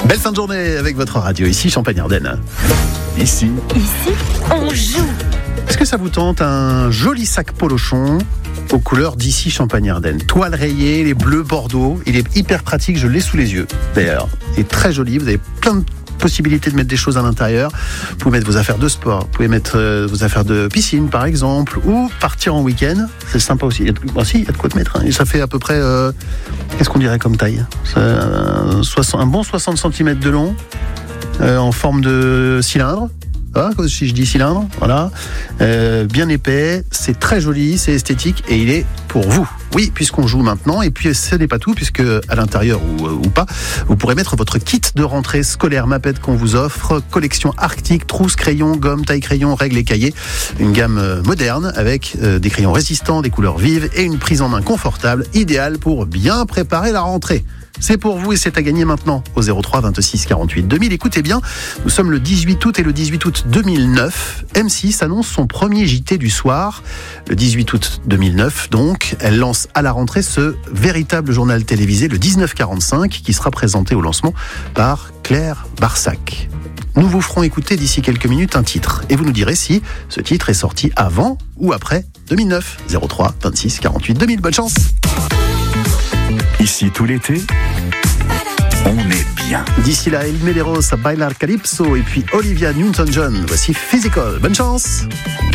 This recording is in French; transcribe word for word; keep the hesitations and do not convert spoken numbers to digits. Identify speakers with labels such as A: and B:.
A: Belle fin de journée avec votre radio, ici Champagne-Ardenne. Ici.
B: Ici, on joue.
A: Est-ce que ça vous tente un joli sac polochon aux couleurs d'ici Champagne-Ardenne? Toile rayée, les bleus Bordeaux. Il est hyper pratique, je l'ai sous les yeux. D'ailleurs, il est très joli, vous avez plein de possibilité de mettre des choses à l'intérieur. Vous pouvez mettre vos affaires de sport, vous pouvez mettre euh, vos affaires de piscine par exemple, ou partir en week-end. C'est sympa aussi. Il y a de, bon, si, il y a de quoi te mettre. Hein. Et ça fait à peu près, euh, qu'est-ce qu'on dirait comme taille? Ça, euh, soixante, un bon soixante centimètres de long, euh, en forme de cylindre. Ah, si je dis cylindre, voilà, euh, bien épais, c'est très joli, c'est esthétique et il est pour vous. Oui, puisqu'on joue maintenant, et puis ce n'est pas tout, puisque à l'intérieur ou, ou pas, vous pourrez mettre votre kit de rentrée scolaire Maped qu'on vous offre, collection arctique, trousse, crayons, gomme, taille-crayon, règles et cahiers, une gamme moderne avec euh, des crayons résistants, des couleurs vives et une prise en main confortable, idéale pour bien préparer la rentrée. C'est pour vous et c'est à gagner maintenant au zéro trois vingt-six quarante-huit deux mille. Écoutez bien, nous sommes le dix-huit août et le dix-huit août deux mille neuf. M six annonce son premier J T du soir. Le dix-huit août deux mille neuf, donc, elle lance à la rentrée ce véritable journal télévisé, le dix-neuf quarante-cinq, qui sera présenté au lancement par Claire Barsac. Nous vous ferons écouter d'ici quelques minutes un titre et vous nous direz si ce titre est sorti avant ou après deux mille neuf. zéro trois vingt-six quarante-huit deux mille. Bonne chance!
C: Ici tout l'été, on est bien.
A: D'ici là, El Medeiros, Bailar Calypso et puis Olivia Newton-John. Voici Physical. Bonne chance!